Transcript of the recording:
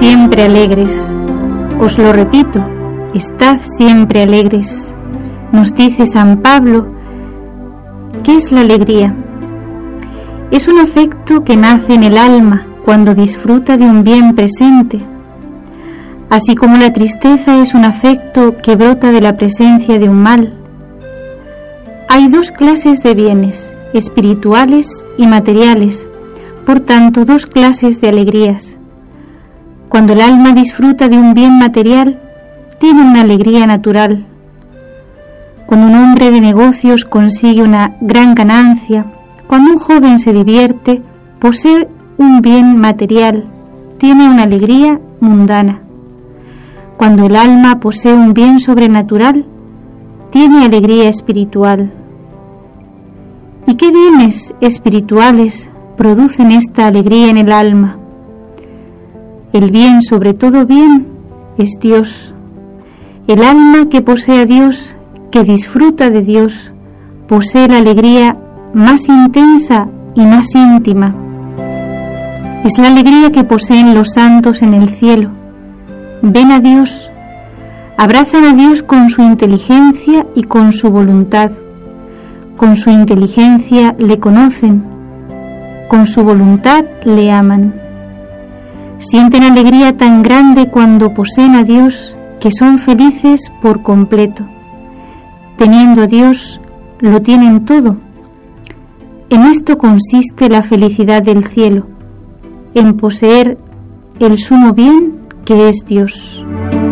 siempre alegres. Os lo repito, estad siempre alegres. Nos dice San Pablo. ¿Qué es la alegría? Es un afecto que nace en el alma cuando disfruta de un bien presente. Así como la tristeza es un afecto que brota de la presencia de un mal. Hay dos clases de bienes, espirituales y materiales, por tanto, dos clases de alegrías. Cuando el alma disfruta de un bien material, tiene una alegría natural. Cuando un hombre de negocios consigue una gran ganancia, cuando un joven se divierte, posee un bien material, tiene una alegría mundana. Cuando el alma posee un bien sobrenatural, tiene alegría espiritual. ¿Y qué bienes espirituales producen esta alegría en el alma? El bien sobre todo bien es Dios. El alma que posee a Dios, que disfruta de Dios, posee la alegría más intensa y más íntima. Es la alegría que poseen los santos en el cielo. Ven a Dios, abrazan a Dios con su inteligencia y con su voluntad. Con su inteligencia le conocen, con su voluntad le aman. Sienten alegría tan grande cuando poseen a Dios que son felices por completo. Teniendo a Dios, lo tienen todo. En esto consiste la felicidad del cielo, en poseer el sumo bien que es Dios.